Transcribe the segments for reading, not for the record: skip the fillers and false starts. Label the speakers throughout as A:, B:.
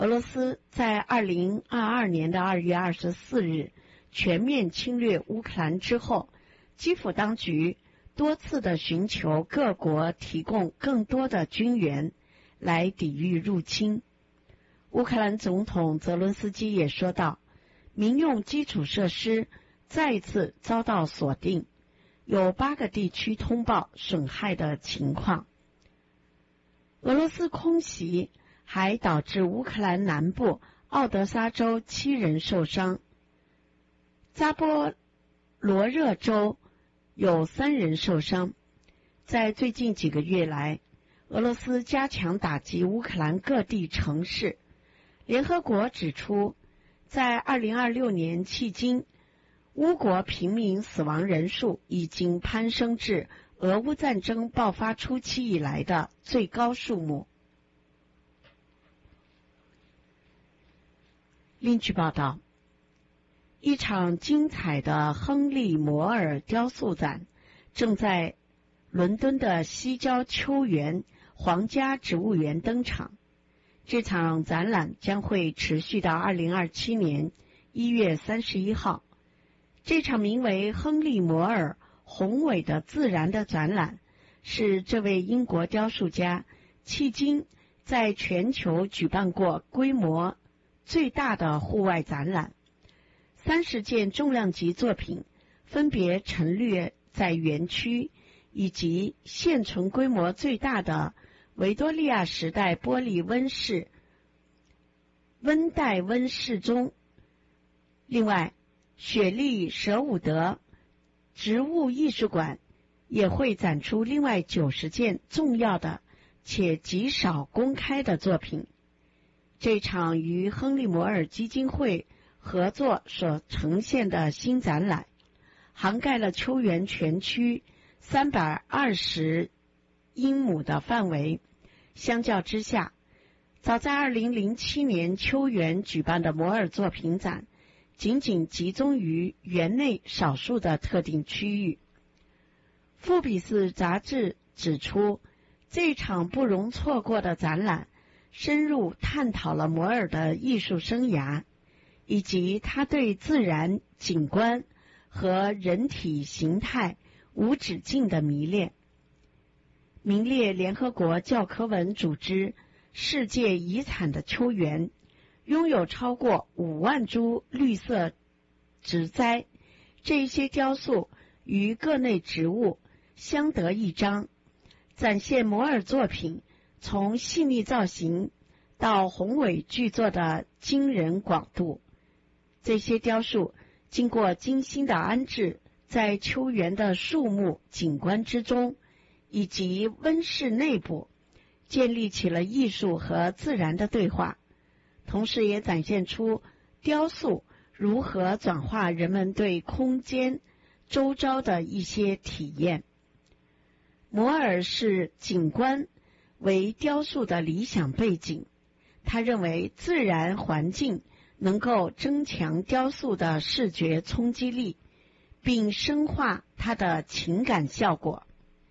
A: 俄罗斯在2022年2月24日全面侵略乌克兰之后，基辅当局多次的寻求各国提供更多的军援来抵御入侵。乌克兰总统泽伦斯基也说道，民用基础设施再次遭到锁定，有8个地区通报损害的情况。俄罗斯空袭还导致乌克兰南部奥德萨州7人受伤，扎波罗热州有3人受伤。在最近几个月来，俄罗斯加强打击乌克兰各地城市。联合国指出，在2026年迄今，乌国平民死亡人数已经攀升至俄乌战争爆发初期以来的最高数目。另据报道，一场精彩的亨利·摩尔雕塑展正在伦敦的西郊秋园皇家植物园登场。这场展览将会持续到2027年1月31号。这场名为亨利·摩尔宏伟的自然的展览，是这位英国雕塑家迄今在全球举办过规模最大的户外展览。30件重量级作品分别陈列在园区，以及现存规模最大的维多利亚时代玻璃温带温室中。另外，雪莉·舍伍德植物艺术馆也会展出另外90件重要的且极少公开的作品。这场与亨利·摩尔基金会合作所呈现的新展览，涵盖了秋园全区320英亩的范围。相较之下，早在2007年秋园举办的摩尔作品展仅仅集中于园内少数的特定区域。富比士杂志指出，这场不容错过的展览深入探讨了摩尔的艺术生涯，以及他对自然景观和人体形态无止境的迷恋。名列联合国教科文组织世界遗产的秋园拥有超过5万株绿色植栽，这些雕塑与各类植物相得益彰，展现摩尔作品从细腻造型到宏伟巨作的惊人广度。这些雕塑经过精心的安置在秋园的树木景观之中，以及温室内部，建立起了艺术和自然的对话，同时也展现出雕塑如何转化人们对空间周遭的一些体验。摩尔视景观为雕塑的理想背景，他认为自然环境能够增强雕塑的视觉冲击力，并深化它的情感效果。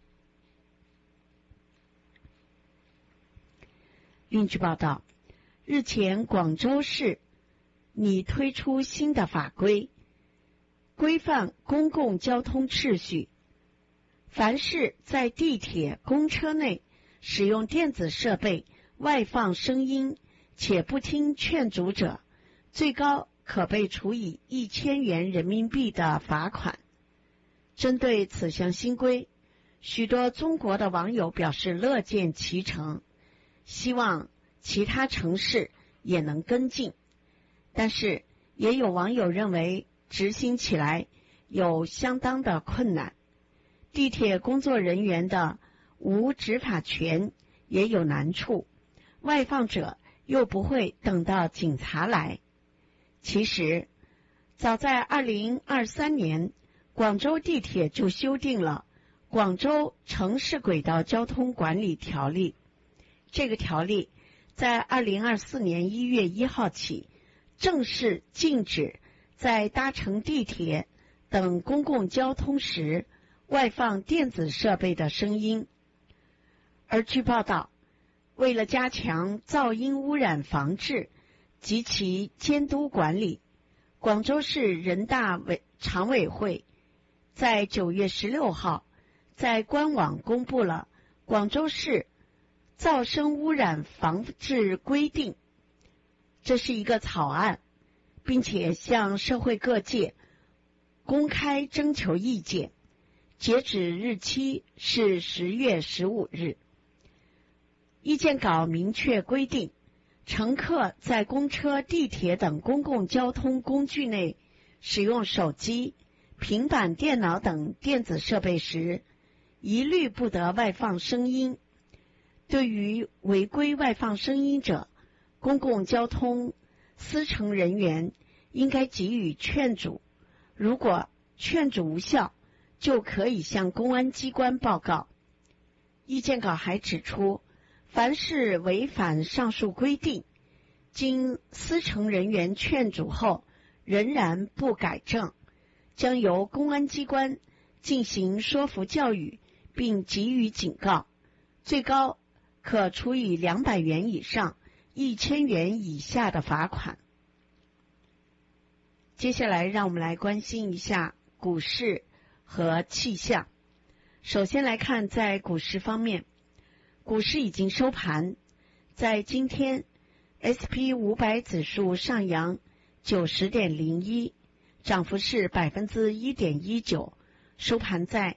A: 另据报道，日前广州市拟推出新的法规，规范公共交通秩序。凡是在地铁、公车内使用电子设备外放声音且不听劝阻者，最高可被处以1000元人民币的罚款。针对此项新规，许多中国的网友表示乐见其成，希望其他城市也能跟进。但是也有网友认为执行起来有相当的困难，地铁工作人员的无执法权也有难处，外放者又不会等到警察来。其实早在2023年，广州地铁就修订了《广州城市轨道交通管理条例》。这个条例在2024年1月1号起正式禁止在搭乘地铁等公共交通时外放电子设备的声音。而据报道，为了加强噪音污染防治及其监督管理。广州市人大常委会在9月16号在官网公布了广州市噪声污染防治规定，这是一个草案，并且向社会各界公开征求意见，截止日期是10月15日。意见稿明确规定，乘客在公车、地铁等公共交通工具内使用手机、平板电脑等电子设备时，一律不得外放声音。对于违规外放声音者，公共交通司乘人员应该给予劝阻，如果劝阻无效，就可以向公安机关报告。意见稿还指出，凡是违反上述规定，经司乘人员劝阻后仍然不改正，将由公安机关进行说服教育并给予警告，最高可处以200元以上1000元以下的罚款。接下来让我们来关心一下股市和气象。首先来看在股市方面，股市已经收盘，在今天 SP500 指数上扬 90.01， 涨幅是 1.19%， 收盘在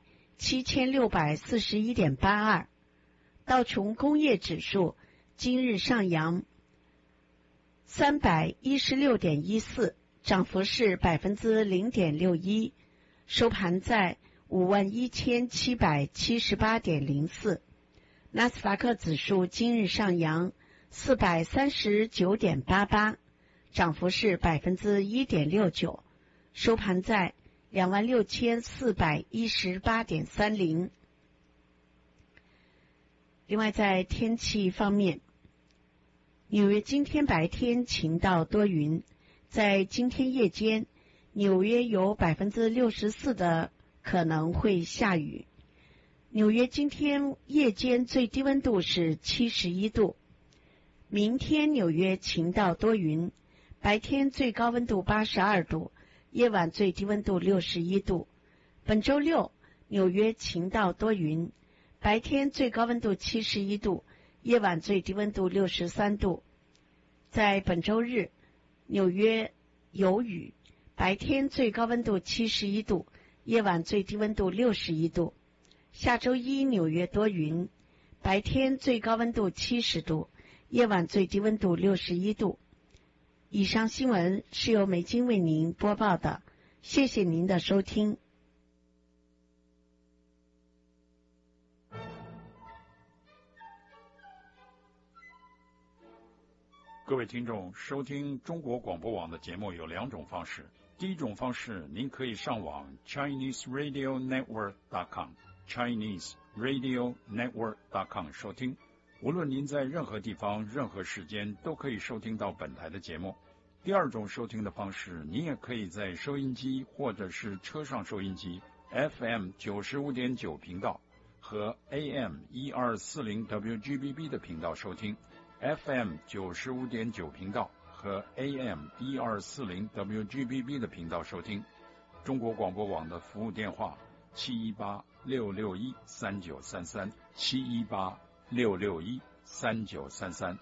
A: 7641.82。道琼工业指数今日上扬 316.14， 涨幅是 0.61%， 收盘在 51,778.04。纳斯达克指数今日上扬 439.88， 涨幅是 1.69%， 收盘在 26,418.30。另外在天气方面，纽约今天白天晴到多云，在今天夜间纽约有 64% 的可能会下雨。纽约今天夜间最低温度是71度。明天纽约晴到多云，白天最高温度82度，夜晚最低温度61度。本周六纽约晴到多云，白天最高温度71度，夜晚最低温度63度。在本周日，纽约有雨，白天最高温度71度，夜晚最低温度61度。下周一纽约多云，白天最高温度70度，夜晚最低温度61度。以上新闻是由美金为您播报的，谢谢您的收听。
B: 各位听众，收听中国广播网的节目有2种方式。第一种方式，您可以上网 ChineseRadioNetwork.com 收听。无论您在任何地方、任何时间，都可以收听到本台的节目。第二种收听的方式，您也可以在收音机或者是车上收音机 FM 95.9频道和 AM 1240 WGBB 的频道收听。FM 95.9频道和 AM 1240 WGBB 的频道收听。中国广播网的服务电话718-661-3933 718-661-3933。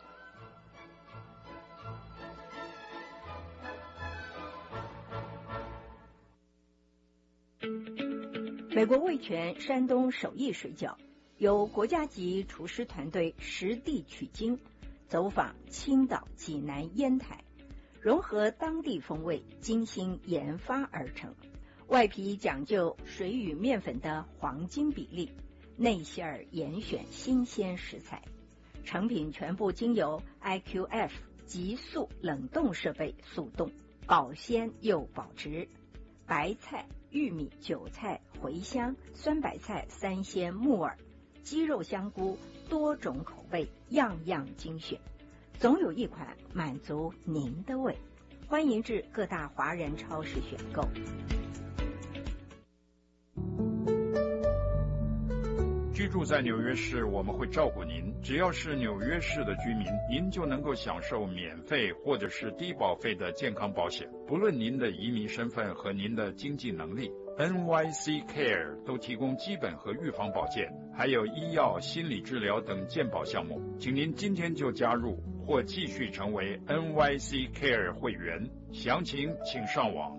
C: 美国味全山东手艺水饺由国家级厨师团队实地取经，走访青岛、济南、烟台，融合当地风味，精心研发而成。外皮讲究水与面粉的黄金比例，内馅儿严选新鲜食材，成品全部经由 IQF 急速冷冻设备速冻，保鲜又保值。白菜、玉米、韭菜、茴香、酸白菜、三鲜、木耳、鸡肉、香菇，多种口味，样样精选，总有一款满足您的胃。欢迎至各大华人超市选购。
B: 居住在纽约市，我们会照顾您。只要是纽约市的居民，您就能够享受免费或者是低保费的健康保险，不论您的移民身份和您的经济能力。NYC Care 都提供基本和预防保健，还有医药、心理治疗等健保项目。请您今天就加入或继续成为 NYC Care 会员，详情请上网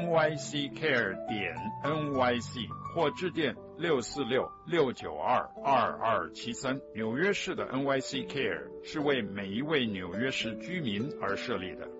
B: nyccare.nyc 或致电646-692-2273。纽约市的 NYC Care 是为每一位纽约市居民而设立的。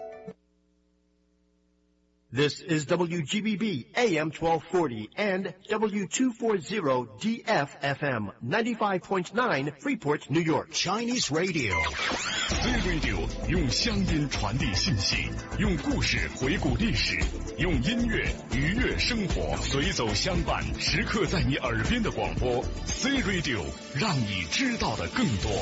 D: This is WGBB AM 1240 and W240 DFFM 95.9 Freeport, New York.
E: Chinese Radio. C Radio 用乡音传递信息，用故事回顾历史，用音乐愉悦生活，随走相伴，时刻在你耳边的广播。C Radio 让你知道的更多。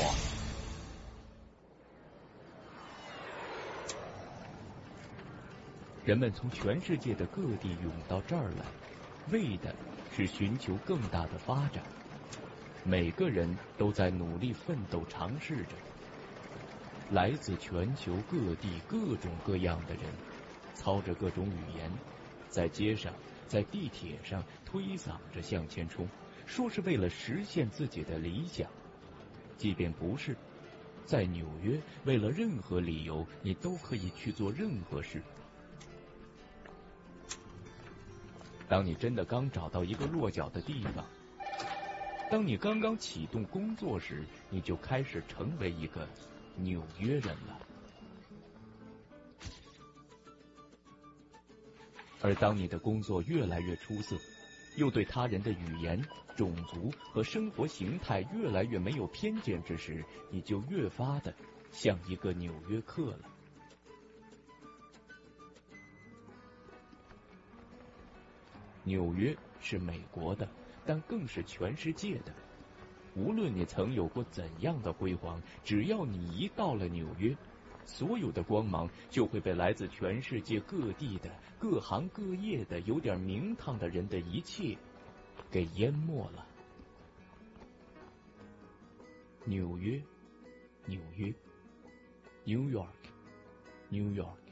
F: 人们从全世界的各地涌到这儿来，为的是寻求更大的发展。每个人都在努力奋斗，尝试着。来自全球各地各种各样的人，操着各种语言，在街上、在地铁上推搡着向前冲，说是为了实现自己的理想。即便不是，在纽约，为了任何理由，你都可以去做任何事。当你真的刚找到一个落脚的地方，当你刚刚启动工作时，你就开始成为一个纽约人了。而当你的工作越来越出色，又对他人的语言、种族和生活形态越来越没有偏见之时，你就越发的像一个纽约客了。纽约是美国的，但更是全世界的。无论你曾有过怎样的辉煌，只要你一到了纽约，所有的光芒就会被来自全世界各地的各行各业的有点名堂的人的一切给淹没了。纽约，纽约 ，New York，New York。